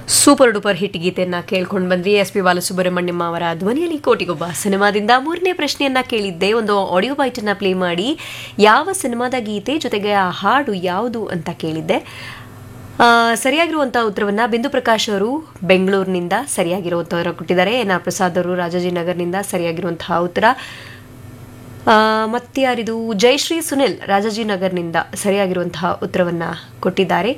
Super duper hit ಗೀತೆಯನ್ನ ಕೇಳ್ಕೊಂಡು ಬಂದ್ವಿ. SP ಬಾಲಸುಬ್ರಹ್ಮಣ್ಯಂ ಅವರ ಧ್ವನಿಯಲ್ಲಿ ಕೋಟಿಗೊಬ್ಬ ಸಿನಿಮಾದಿಂದ. ಮೂರನೇ ಪ್ರಶ್ನೆಯನ್ನ ಕೇಳಿದ್ದೆ, ಒಂದು ಆಡಿಯೋ ಬೈಟನ್ನ ಪ್ಲೇ ಮಾಡಿ ಯಾವ ಸಿನಿಮಾದ ಗೀತೆ ಜೊತೆಗೆ ಆ ಹಾಡು ಯಾವುದು ಅಂತ ಕೇಳಿದ್ದೆ. ಸರಿಯಾಗಿರುವಂಥ ಉತ್ತರವನ್ನು ಬಿಂದು ಪ್ರಕಾಶ್ ಅವರು ಬೆಂಗಳೂರಿನಿಂದ ಸರಿಯಾಗಿರುವಂಥವ್ರು ಕೊಟ್ಟಿದ್ದಾರೆ. NR ಪ್ರಸಾದ್ ಅವರು ರಾಜಾಜಿನಗರ್ನಿಂದ ಸರಿಯಾಗಿರುವಂತಹ ಉತ್ತರ. ಮತ್ತೆ ಯಾರಿದು, ಜಯಶ್ರೀ ಸುನಿಲ್ ರಾಜಾಜಿನಗರ್ನಿಂದ ಸರಿಯಾಗಿರುವಂತಹ ಉತ್ತರವನ್ನು ಕೊಟ್ಟಿದ್ದಾರೆ.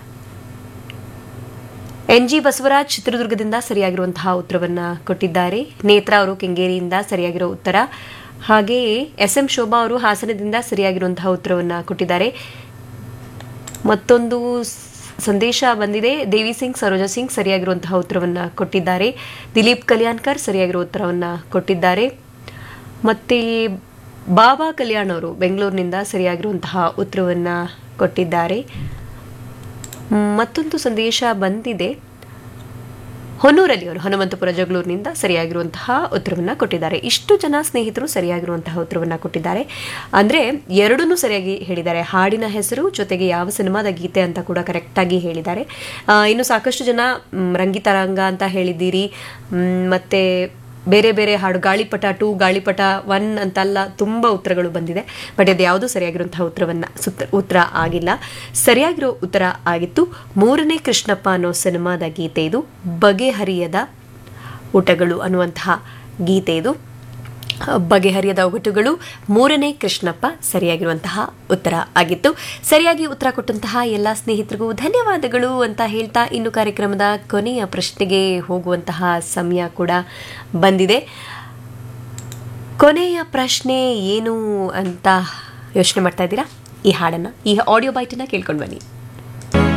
NG ಬಸವರಾಜ್ ಚಿತ್ರದುರ್ಗದಿಂದ ಸರಿಯಾಗಿರುವಂತಹ ಉತ್ತರವನ್ನು ಕೊಟ್ಟಿದ್ದಾರೆ. ನೇತ್ರಾ ಅವರು ಕೆಂಗೇರಿಯಿಂದ ಸರಿಯಾಗಿರೋ ಉತ್ತರ. ಹಾಗೆಯೇ SM ಶೋಭಾ ಅವರು ಹಾಸನದಿಂದ ಸರಿಯಾಗಿರುವಂತಹ ಉತ್ತರವನ್ನು ಕೊಟ್ಟಿದ್ದಾರೆ. ಮತ್ತೊಂದು ಸಂದೇಶ ಬಂದಿದೆ, ದೇವಿ ಸಿಂಗ್ ಸರೋಜಾ ಸಿಂಗ್ ಸರಿಯಾಗಿರುವಂತಹ ಉತ್ತರವನ್ನು ಕೊಟ್ಟಿದ್ದಾರೆ. ದಿಲೀಪ್ ಕಲ್ಯಾಣ್ಕರ್ ಸರಿಯಾಗಿರೋ ಉತ್ತರವನ್ನು ಕೊಟ್ಟಿದ್ದಾರೆ. ಮತ್ತೆ ಬಾಬಾ ಕಲ್ಯಾಣ್ ಅವರು ಬೆಂಗಳೂರಿನಿಂದ ಸರಿಯಾಗಿರುವಂತಹ ಉತ್ತರವನ್ನು ಕೊಟ್ಟಿದ್ದಾರೆ. ಮತ್ತೊಂದು ಸಂದೇಶ ಬಂದಿದೆ, ಹೊನ್ನೂರಲ್ಲಿ ಅವರು ಹನುಮಂತಪುರ ಜಗಳೂರಿನಿಂದ ಸರಿಯಾಗಿರುವಂತಹ ಉತ್ತರವನ್ನು ಕೊಟ್ಟಿದ್ದಾರೆ. ಇಷ್ಟು ಜನ ಸ್ನೇಹಿತರು ಸರಿಯಾಗಿರುವಂತಹ ಉತ್ತರವನ್ನು ಕೊಟ್ಟಿದ್ದಾರೆ. ಅಂದರೆ ಎರಡನ್ನೂ ಸರಿಯಾಗಿ ಹೇಳಿದ್ದಾರೆ, ಹಾಡಿನ ಹೆಸರು ಜೊತೆಗೆ ಯಾವ ಸಿನಿಮಾದ ಗೀತೆ ಅಂತ ಕೂಡ ಕರೆಕ್ಟಾಗಿ ಹೇಳಿದ್ದಾರೆ. ಇನ್ನು ಸಾಕಷ್ಟು ಜನ ರಂಗಿತರಂಗ ಅಂತ ಹೇಳಿದ್ದೀರಿ, ಮತ್ತೆ ಬೇರೆ ಬೇರೆ ಹಾಡು ಗಾಳಿಪಟ 2, ಗಾಳಿಪಟ 1 ಅಂತಲ್ಲ, ತುಂಬ ಉತ್ತರಗಳು ಬಂದಿದೆ. ಬಟ್ ಅದು ಯಾವುದೂ ಸರಿಯಾಗಿರುವಂತಹ ಉತ್ತರ ಆಗಿಲ್ಲ. ಸರಿಯಾಗಿರೋ ಉತ್ತರ ಆಗಿತ್ತು ಮೂರನೇ ಕೃಷ್ಣಪ್ಪ ಅನ್ನೋ ಸಿನಿಮಾದ ಗೀತೆ ಇದು. ಬಗೆಹರಿಯದ ಊಟಗಳು ಅನ್ನುವಂತಹ ಗೀತೆ ಇದು. ಬಗೆಹರಿಯದ ಒಗಟುಗಳು ಮೂರನೇ ಕೃಷ್ಣಪ್ಪ ಸರಿಯಾಗಿರುವಂತಹ ಉತ್ತರ ಆಗಿತ್ತು. ಸರಿಯಾಗಿ ಉತ್ತರ ಕೊಟ್ಟಂತಹ ಎಲ್ಲ ಸ್ನೇಹಿತರಿಗೂ ಧನ್ಯವಾದಗಳು ಅಂತ ಹೇಳ್ತಾ, ಇನ್ನು ಕಾರ್ಯಕ್ರಮದ ಕೊನೆಯ ಪ್ರಶ್ನೆಗೆ ಹೋಗುವಂತಹ ಸಮಯ ಕೂಡ ಬಂದಿದೆ. ಕೊನೆಯ ಪ್ರಶ್ನೆ ಏನು ಅಂತ ಯೋಚನೆ ಮಾಡ್ತಾ ಇದ್ದೀರಾ? ಈ ಹಾಡನ್ನು, ಈ ಆಡಿಯೋ ಬೈಟನ್ನು ಕೇಳ್ಕೊಂಡು ಬನ್ನಿ.